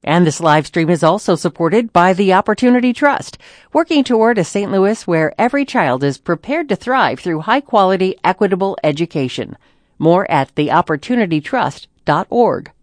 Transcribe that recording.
And this live stream is also supported by the Opportunity Trust, working toward a St. Louis where every child is prepared to thrive through high-quality, equitable education. More at theopportunitytrust.org.